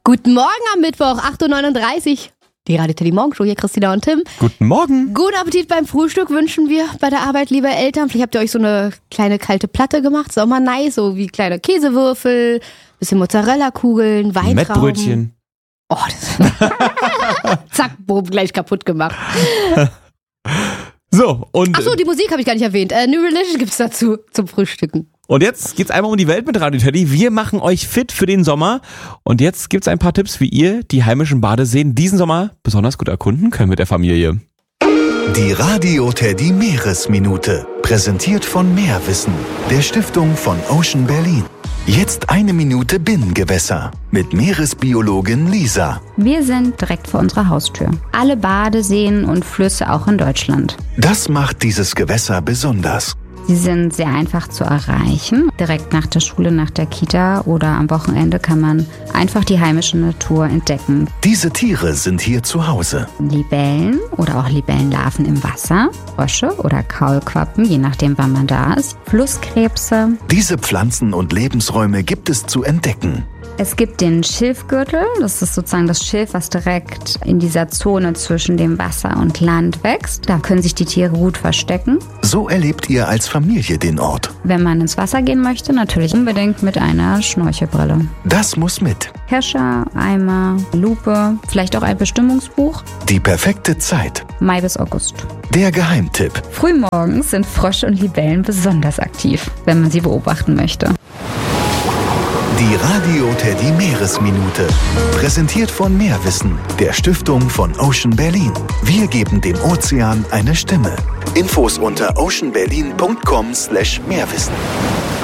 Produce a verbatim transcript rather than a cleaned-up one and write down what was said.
Guten Morgen am Mittwoch, acht Uhr neununddreißig. Die Radio Teddy Morgenshow, hier Christina und Tim. Guten Morgen. Guten Appetit beim Frühstück wünschen wir bei der Arbeit, liebe Eltern. Vielleicht habt ihr euch so eine kleine kalte Platte gemacht. Ist auch mal nice, so wie kleine Käsewürfel, bisschen Mozzarella-Kugeln, Weintrauben. Mettbrötchen. Oh, das zack, boom, gleich kaputt gemacht. So, und Ach so, die Musik habe ich gar nicht erwähnt. Äh, New Religion gibt's dazu zum Frühstücken. Und jetzt geht's einmal um die Welt mit Radio Teddy. Wir machen euch fit für den Sommer. Und jetzt gibt's ein paar Tipps, wie ihr die heimischen Badeseen diesen Sommer besonders gut erkunden könnt mit der Familie. Die Radio Teddy Meeresminute. Präsentiert von Meerwissen, der Stiftung von Ocean Berlin. Jetzt eine Minute Binnengewässer mit Meeresbiologin Lisa. Wir sind direkt vor unserer Haustür. Alle Badeseen und Flüsse auch in Deutschland. Das macht dieses Gewässer besonders. Sie sind sehr einfach zu erreichen. Direkt nach der Schule, nach der Kita oder am Wochenende kann man einfach die heimische Natur entdecken. Diese Tiere sind hier zu Hause. Libellen oder auch Libellenlarven im Wasser, Frösche oder Kaulquappen, je nachdem wann man da ist, Flusskrebse. Diese Pflanzen und Lebensräume gibt es zu entdecken. Es gibt den Schilfgürtel, das ist sozusagen das Schilf, was direkt in dieser Zone zwischen dem Wasser und Land wächst. Da können sich die Tiere gut verstecken. So erlebt ihr als Familie den Ort. Wenn man ins Wasser gehen möchte, natürlich unbedingt mit einer Schnorchelbrille. Das muss mit. Kescher, Eimer, Lupe, vielleicht auch ein Bestimmungsbuch. Die perfekte Zeit. Mai bis August. Der Geheimtipp. Frühmorgens sind Frösche und Libellen besonders aktiv, wenn man sie beobachten möchte. Die Radio Teddy Meeresminute. Präsentiert von Meerwissen, der Stiftung von Ocean Berlin. Wir geben dem Ozean eine Stimme. Infos unter oceanberlin punkt com slash Meerwissen.